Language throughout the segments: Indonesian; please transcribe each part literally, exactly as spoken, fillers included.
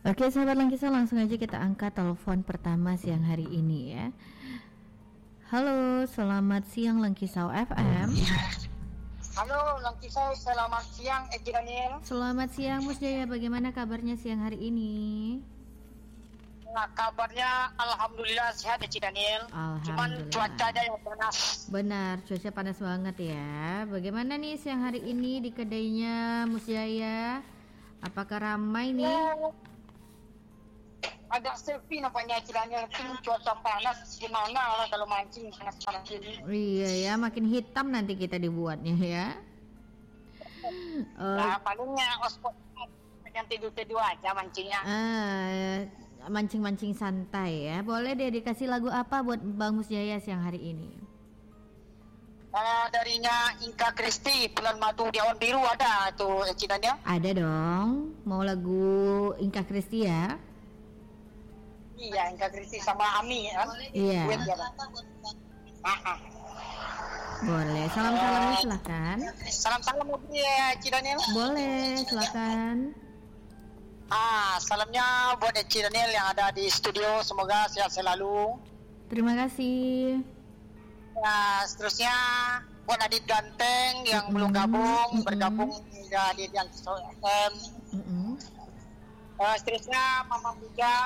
Oke, sahabat Langkisa, langsung aja kita angkat telepon pertama siang hari ini ya. Halo, selamat siang Langkisau F M. Halo Langkisau, selamat siang Eki Daniel. Selamat siang Mus Jaya, bagaimana kabarnya siang hari ini? Nah, kabarnya alhamdulillah sehat Eki Daniel. Cuman cuacanya yang panas. Benar, cuaca panas banget ya. Bagaimana nih siang hari ini di kedainya Mus Jaya? Apakah ramai nih? Ya, agak sepi nampaknya Eki Daniel. Cuaca panas gimana lah kalau mancing panas-panas ini. Iya ya, makin hitam nanti kita dibuatnya ya. Uh, nah, palingnya ospot yang tidur-tidur aja mancingnya. Uh, mancing-mancing santai ya. Boleh deh dikasih lagu apa buat Bang Mus Jaya siang hari ini? Uh, darinya Inka Kristi, Bulan Madu di Awan Biru ada tuh Eki Daniel. Ada dong. Mau lagu Inka Kristi ya? Iya, Inka Kristi sama Ami kan? Iya. Boleh. Salam-salamnya silakan. Salam-salam ya Eci Daniel. Boleh, silakan. Ah, salamnya buat Eci Daniel yang ada di studio, semoga sehat selalu. Terima kasih. Nah, seterusnya buat Adit Ganteng yang mm-hmm. belum gabung, mm-hmm. bergabung hingga di Langkisau F M. Mm-hmm. Uh, seterusnya Mama Puja,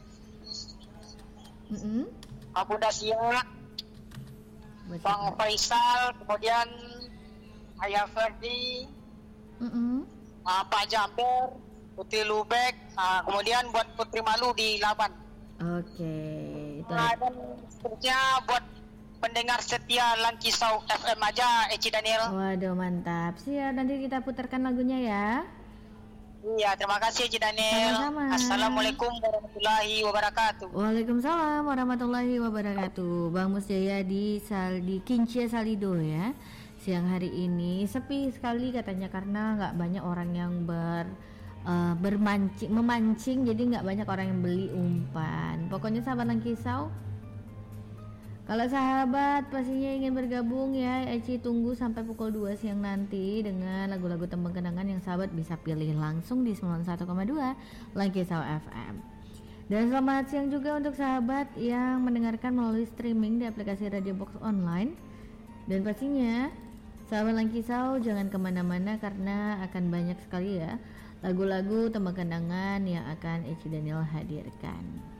mm-hmm. Abu Dasia, Bang Faisal, kemudian Ayah Ferdi, mm-hmm. uh, Pak Jamber, Putri Lubek, uh, kemudian buat Putri Malu di Laban. Oke. Okay, uh, dan seterusnya buat pendengar setia Langkisau F M aja Eci Daniel. Waduh, mantap. Siap, nanti kita putarkan lagunya ya. Iya, terima kasih Eci Daniel. Sama-sama. Assalamualaikum warahmatullahi wabarakatuh. Waalaikumsalam warahmatullahi wabarakatuh. Bang Mus Jaya di Sal di Kincie Salido ya. Siang hari ini sepi sekali katanya karena nggak banyak orang yang ber uh, bermancing memancing, jadi nggak banyak orang yang beli umpan. Pokoknya sahabat Langkisau, kalau sahabat pastinya ingin bergabung ya, Eci tunggu sampai pukul dua siang nanti dengan lagu-lagu tembang kenangan yang sahabat bisa pilih langsung di sembilan puluh satu koma dua Langkisau F M. Dan selamat siang juga untuk sahabat yang mendengarkan melalui streaming di aplikasi Radio Box Online. Dan pastinya sahabat Langkisau jangan kemana-mana karena akan banyak sekali ya lagu-lagu tembang kenangan yang akan Eci Daniel hadirkan.